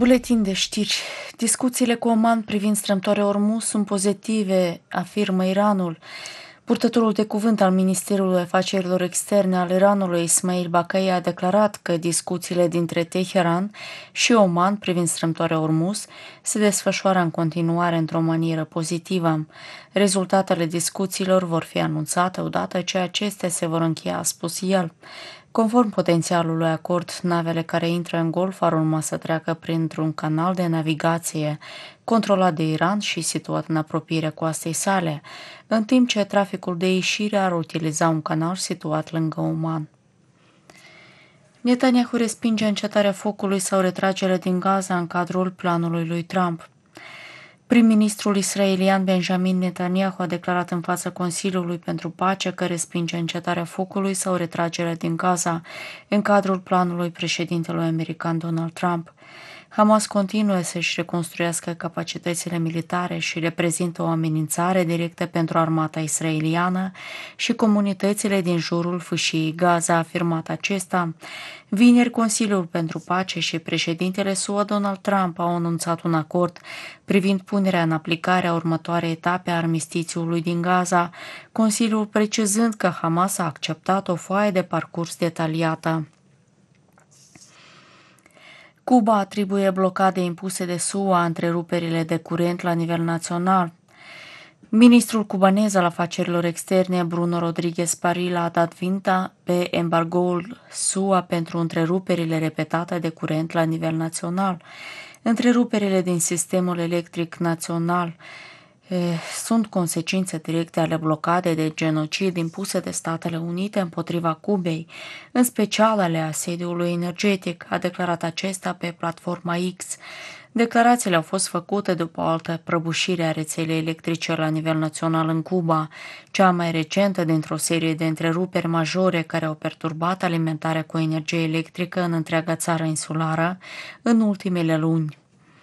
Buletin de știri. Discuțiile cu Oman privind strâmtoarea Ormuz sunt pozitive, afirmă Iranul. Purtătorul de cuvânt al Ministerului Afacerilor Externe al Iranului, Ismail Bakai, a declarat că discuțiile dintre Teheran și Oman privind strâmtoarea Ormuz se desfășoară în continuare într-o manieră pozitivă. Rezultatele discuțiilor vor fi anunțate odată ce acestea se vor încheia, a spus el. Conform potențialului acord, navele care intră în Golf ar urma să treacă printr-un canal de navigație controlat de Iran și situat în apropierea coastei sale, în timp ce traficul de ieșire ar utiliza un canal situat lângă Oman. Netanyahu respinge încetarea focului sau retragerea din Gaza în cadrul planului lui Trump. Prim-ministrul israelian Benjamin Netanyahu a declarat în fața Consiliului pentru Pace că respinge încetarea focului sau retragerea din Gaza în cadrul planului președintelui american Donald Trump. Hamas continuă să-și reconstruiască capacitățile militare și reprezintă o amenințare directă pentru armata israeliană și comunitățile din jurul fâșiei Gaza, a afirmat acesta. Vineri, Consiliul pentru Pace și președintele SUA Donald Trump au anunțat un acord privind punerea în aplicare a următoarei etape a armistițiului din Gaza, Consiliul precizând că Hamas a acceptat o foaie de parcurs detaliată. Cuba atribuie blocade impuse de SUA întreruperile de curent la nivel național. Ministrul cubanez al afacerilor externe, Bruno Rodriguez Parilla, a dat vinta pe embargoul SUA pentru întreruperile repetate de curent la nivel național. Întreruperile din sistemul electric național sunt consecințe directe ale blocadei de genocid impuse de Statele Unite împotriva Cubei, în special ale asediului energetic, a declarat acesta pe platforma X. Declarațiile au fost făcute după o altă prăbușire a rețelei electrice la nivel național în Cuba, cea mai recentă dintr-o serie de întreruperi majore care au perturbat alimentarea cu energie electrică în întreaga țară insulară în ultimele luni.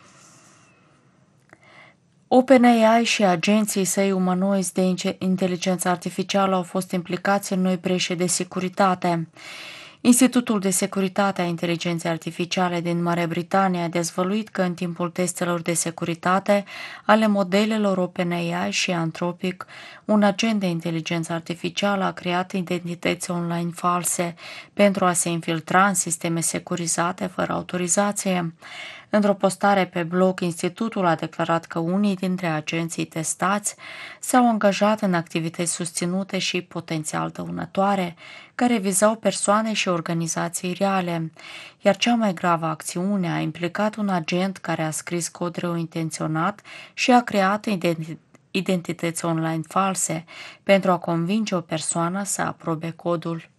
OpenAI și agenții săi umanoizi de inteligență artificială au fost implicați în noi breșe de securitate. Institutul de Securitate a Inteligenței Artificiale din Marea Britanie a dezvăluit că în timpul testelor de securitate ale modelelor OpenAI și Anthropic, un agent de inteligență artificială a creat identități online false pentru a se infiltra în sisteme securizate fără autorizație. Într-o postare pe blog, institutul a declarat că unii dintre agenții testați s-au angajat în activități susținute și potențial dăunătoare, care vizau persoane și organizații reale, iar cea mai gravă acțiune a implicat un agent care a scris cod rău intenționat și a creat identități online false pentru a convinge o persoană să aprobe codul.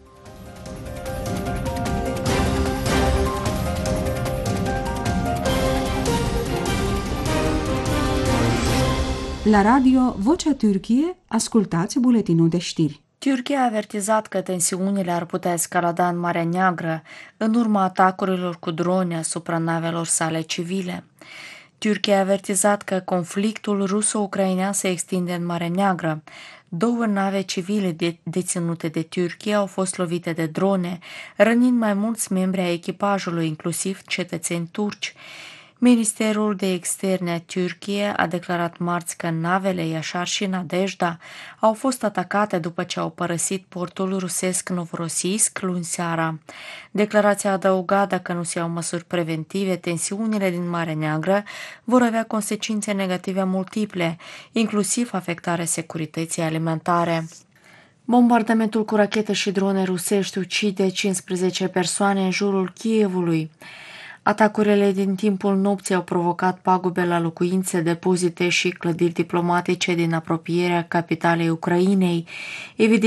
La radio Vocea Türkiye, ascultați buletinul de știri. Turcia a avertizat că tensiunile ar putea escalada în Marea Neagră în urma atacurilor cu drone asupra navelor sale civile. Turcia a avertizat că conflictul ruso-ucrainean se extinde în Marea Neagră. 2 nave civile deținute de Turcia au fost lovite de drone, rănind mai mulți membri ai echipajului, inclusiv cetățeni turci. Ministerul de Externe a Turciei a declarat marți că navele Yashar și Nadejda au fost atacate după ce au părăsit portul rusesc Novorossiysk luni seara. Declarația a adăugat, dacă nu se iau măsuri preventive, tensiunile din Marea Neagră vor avea consecințe negative multiple, inclusiv afectarea securității alimentare. Bombardamentul cu rachete și drone rusești ucide 15 persoane în jurul Kievului. Atacurile din timpul nopții au provocat pagube la locuințe, depozite și clădiri diplomatice din apropierea capitalei Ucrainei, evident